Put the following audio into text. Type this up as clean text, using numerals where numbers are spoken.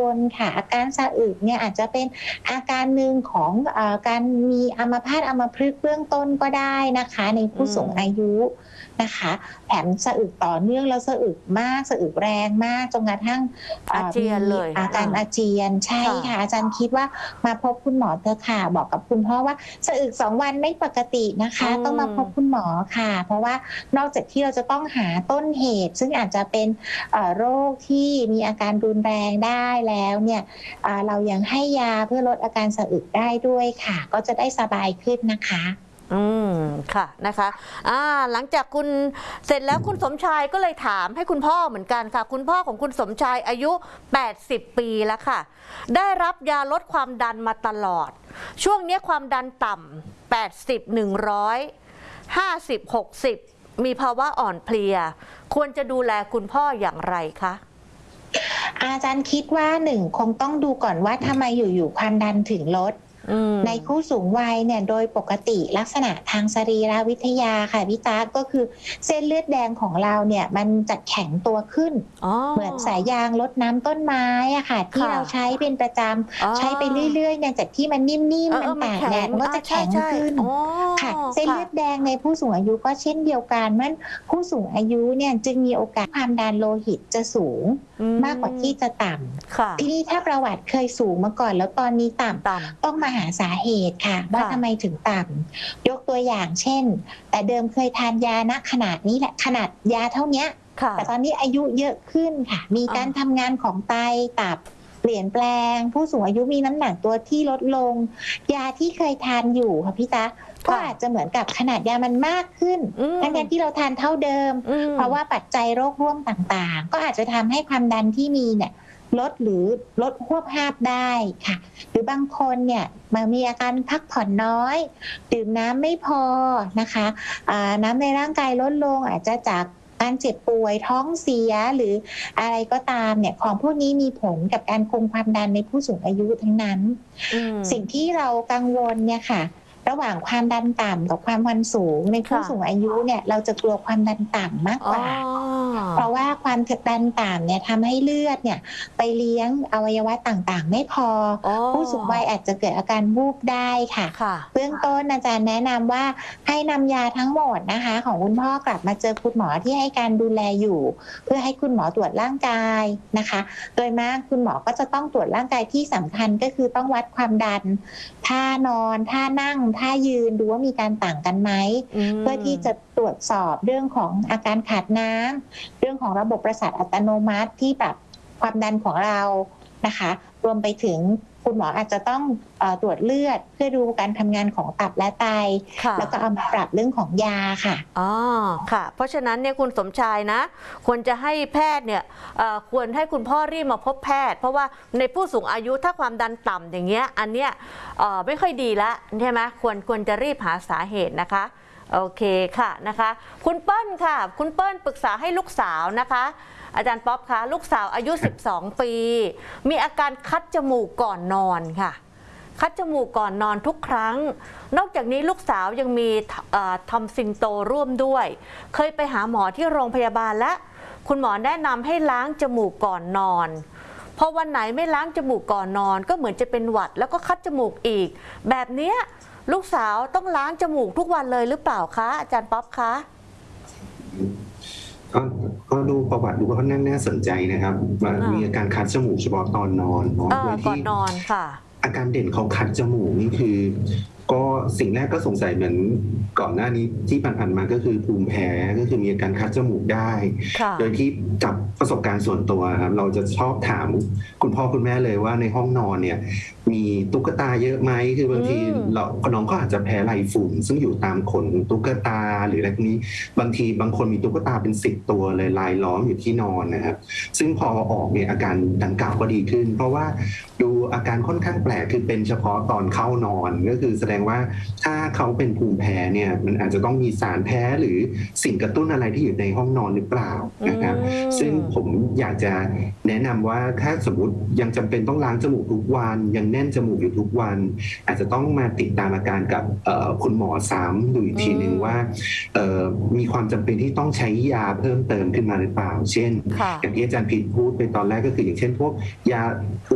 นค่ะอาการสะอึกเนี่ยอาจจะเป็นอาการหนึ่งของการมีอัมพาตอัมพฤกษ์เบื้องต้นก็ได้นะคะในผู้สูงอายุนะคะแถมสะอึกต่อเนื่องแล้วสะอึกมากสะอึกแรงมากจนกระทั่งอาเจียนเลยอาการอาเจียนใช่ค่ะอาจารย์คิดว่ามาพบคุณหมอเถอะค่ะบอกกับคุณพ่อว่าสะอึก2 วันไม่ปกตินะคะต้องมาพบคุณหมอค่ะเพราะว่านอกจากที่เราจะต้องหาต้นเหตุซึ่งอาจจะเป็นโรคที่มีอาการรุนแรงได้แล้วเนี่ยเรายังให้ยาเพื่อลดอาการสะอึกได้ด้วยค่ะก็จะได้สบายขึ้นนะคะค่ะนะคะหลังจากคุณเสร็จแล้วคุณสมชายก็เลยถามให้คุณพ่อเหมือนกันค่ะคุณพ่อของคุณสมชายอายุ80 ปีแล้วค่ะได้รับยาลดความดันมาตลอดช่วงนี้ความดันต่ำ80 100 50 60มีภาวะอ่อนเพลียควรจะดูแลคุณพ่ออย่างไรคะอาจารย์คิดว่า1คงต้องดูก่อนว่าทำไมอยู่ๆความดันถึงลดในผู้สูงวัยเนี่ยโดยปกติลักษณะทางสรีรวิทยาค่ะพี่ตาก็คือเส้นเลือดแดงของเราเนี่ยมันจะแข็งตัวขึ้นเหมือนสายยางรดน้ำต้นไม้อะค่ะที่เราใช้เป็นประจำใช้ไปเรื่อยๆเนี่ยจากที่มันนิ่มๆมันตากแดดมันก็จะแข็งขึ้นค่ะเส้นเลือดแดงในผู้สูงอายุก็เช่นเดียวกันเมื่อผู้สูงอายุเนี่ยจึงมีโอกาสความดันโลหิตจะสูงมากกว่าที่จะต่ำทีนี้ถ้าประวัติเคยสูงมาก่อนแล้วตอนนี้ต่ำต้องมาหาสาเหตุค่ะว่าทำไมถึงต่ำยกตัวอย่างเช่นแต่เดิมเคยทานยาณขนาดนี้แหละขนาดยาเท่านี้แต่ตอนนี้อายุเยอะขึ้นค่ะมีการทำงานของไตตับเปลี่ยนแปลงผู้สูงอายุมีน้ำหนักตัวที่ลดลงยาที่เคยทานอยู่ค่ะพี่จ๊ะก็อาจจะเหมือนกับขนาดยามันมากขึ้นทั้งที่เราทานเท่าเดิมเพราะว่าปัจจัยโรคร่วมต่างๆก็อาจจะทำให้ความดันที่มีเนี่ยลดหรือลดควบหาบได้ค่ะหรือบางคนเนี่ยมามีอาการพักผ่อนน้อยดื่มน้ำไม่พอนะคะน้ำในร่างกายลดลงอาจจะจากการเจ็บป่วยท้องเสียหรืออะไรก็ตามเนี่ยของพวกนี้มีผลกับการคงความดันในผู้สูงอายุทั้งนั้นสิ่งที่เรากังวลเนี่ยค่ะระหว่างความดันต่ำกับความดันสูงในผู้สูงอายุเนี่ยเราจะกลัวความดันต่ำมากกว่าเพราะว่าความดันต่ำเนี่ยทำให้เลือดเนี่ยไปเลี้ยงอวัยวะต่างๆไม่พอผู้สูงวัยอาจจะเกิดอาการวูบได้ค่ะเบื้องต้นอาจารย์แนะนำว่าให้นำยาทั้งหมดนะคะของคุณพ่อกลับมาเจอคุณหมอที่ให้การดูแลอยู่เพื่อให้คุณหมอตรวจร่างกายนะคะโดยมากคุณหมอก็จะต้องตรวจร่างกายที่สำคัญก็คือต้องวัดความดันท่านอนท่านั่งท่ายืนดูว่ามีการต่างกันไหมเพื่อที่จะตรวจสอบเรื่องของอาการขาดน้ำเรื่องของระบบประสาทอัตโนมัติที่ปรับความดันของเรานะคะรวมไปถึงคุณหมออาจจะต้องตรวจเลือดเพื่อดูการทำงานของตับและไตแล้วก็เอามาปรับเรื่องของยาค่ะค่ะเพราะฉะนั้นเนี่ยคุณสมชายนะควรจะให้แพทย์เนี่ยควรให้คุณพ่อรีบมาพบแพทย์เพราะว่าในผู้สูงอายุถ้าความดันต่ำอย่างเงี้ยอันเนี้ยไม่ค่อยดีละใช่ไหมควรจะรีบหาสาเหตุนะคะโอเคค่ะนะคะคุณเปิ้ลค่ะคุณเปิ้ลปรึกษาให้ลูกสาวนะคะอาจารย์ป๊อปคะลูกสาวอายุ12 ปีมีอาการคัดจมูกก่อนนอนค่ะคัดจมูกก่อนนอนทุกครั้งนอกจากนี้ลูกสาวยังมีทอมซินโตร่วมด้วยเคยไปหาหมอที่โรงพยาบาลและคุณหมอแนะนำให้ล้างจมูกก่อนนอนพอวันไหนไม่ล้างจมูกก่อนนอนก็เหมือนจะเป็นหวัดแล้วก็คัดจมูกอีกแบบนี้ลูกสาวต้องล้างจมูกทุกวันเลยหรือเปล่าคะอาจารย์ป๊อปคะก็ดูประวัติดูก็น่าสนใจนะครับมีอาการคัดจมูกเฉพาะตอนนอนโดยที่อาการเด่นของคัดจมูกนี่คือก็สิ่งแรกก็สงสัยเหมือนก่อนหน้านี้ที่ผ่านๆมาก็คือภูมิแพ้ก็คือมีอาการคัดจมูกได้โดยที่จากประสบการณ์ส่วนตัวครับเราจะชอบถามคุณพ่อคุณแม่เลยว่าในห้องนอนเนี่ยมีตุ๊กตาเยอะไหมคือบางทีน้องก็อาจจะแพ้ไรฝุ่นซึ่งอยู่ตามขนตุ๊กตาหรืออะไรพวกนี้บางทีบางคนมีตุ๊กตาเป็น10 ตัวเลยลายล้อมอยู่ที่นอนนะครับซึ่งพอออกเนี่ยอาการดังกล่าวก็ดีขึ้นเพราะว่าดูอาการค่อนข้างแปลกคือเป็นเฉพาะตอนเข้านอนก็คือแสดงว่าถ้าเขาเป็นภูมิแพ้เนี่ยมันอาจจะต้องมีสารแพ้หรือสิ่งกระตุ้นอะไรที่อยู่ในห้องนอนหรือเปล่านะครับซึ่งผมอยากจะแนะนำว่าถ้าสมมติยังจำเป็นต้องล้างจมูกทุกวันยังแน่นจมูกอยู่ทุกวันอาจจะต้องมาติดตามอาการกับคุณหมอซ้ำดูอีกทีนึงว่ามีความจำเป็นที่ต้องใช้ยาเพิ่มเติมขึ้นมาหรือเปล่าเช่นอย่างที่อาจารย์พิษพูดไปตอนแรกก็คืออย่างเช่นพวกยา